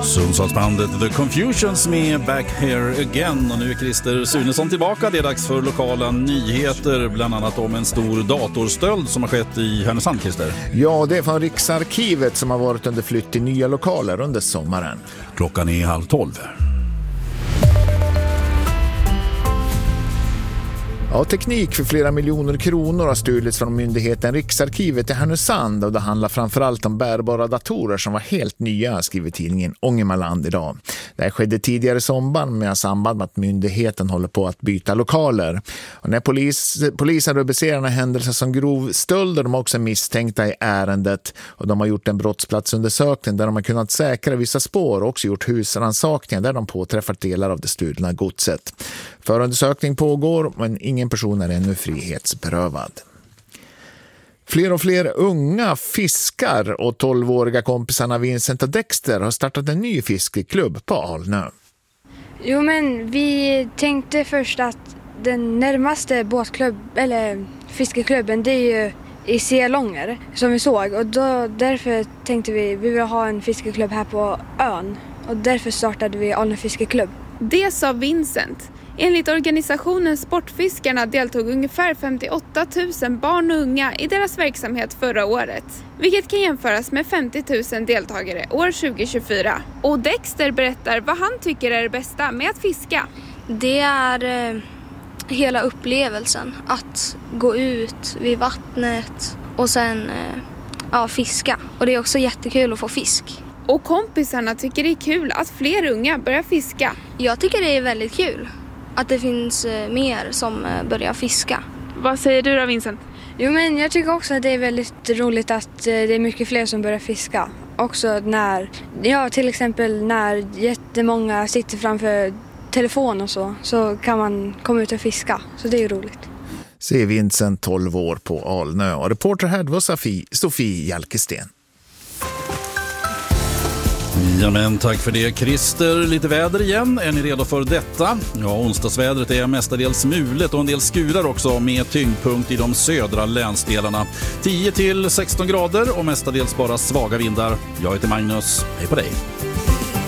Sundsvallsbandet The Confusions med Back Here Again. Och nu är Christer Sunesson tillbaka. Det är dags för lokala nyheter, bland annat om en stor datorstöld som har skett i Härnösand, Christer. Ja, det är från Riksarkivet som har varit under flytt till nya lokaler under sommaren. Klockan är 11:30. Ja, teknik för flera miljoner kronor har stulits från myndigheten Riksarkivet i Härnösand, och det handlar framförallt om bärbara datorer som var helt nya, skriver tidningen Ångermanland idag. Det här skedde tidigare samband med att myndigheten håller på att byta lokaler. Och när polisen rubricerar den här händelsen som grov stöld, och de är också misstänkta i ärendet, och de har gjort en brottsplatsundersökning där de har kunnat säkra vissa spår och också gjort husrannsakningar där de påträffat delar av det stulna godset. Förundersökning pågår, men ingen person är ännu frihetsberövad. Fler och fler unga fiskar och 12-åriga kompisarna Vincent och Dexter har startat en ny fiskeklubb på Alnö. Jo, men vi tänkte först att den närmaste båtklubb eller fiskeklubben, det är ju i Selånger som vi såg, och därför tänkte vi vill ha en fiskeklubb här på ön, och därför startade vi Alnö fiskeklubb. Det sa Vincent. Enligt organisationen Sportfiskarna deltog ungefär 58 000 barn och unga i deras verksamhet förra året, vilket kan jämföras med 50 000 deltagare år 2024. Och Dexter berättar vad han tycker är det bästa med att fiska. Det är hela upplevelsen, att gå ut vid vattnet och sen fiska. Och det är också jättekul att få fisk. Och kompisarna tycker det är kul att fler unga börjar fiska. Jag tycker det är väldigt kul att det finns mer som börjar fiska. Vad säger du då, Vincent? Jo, men jag tycker också att det är väldigt roligt att det är mycket fler som börjar fiska. Också till exempel när jättemånga sitter framför telefon och så kan man komma ut och fiska. Så det är ju roligt. Säger Vincent, 12 år, på Alnö. Och reporter här var Sofie Jalkesten. Ja, men tack för det, Christer. Lite väder igen. Är ni redo för detta? Ja, onsdagsvädret är mestadels mulet och en del skurar också, med tyngdpunkt i de södra länsdelarna. 10 till 16 grader och mestadels bara svaga vindar. Jag heter Magnus. Hej på dig.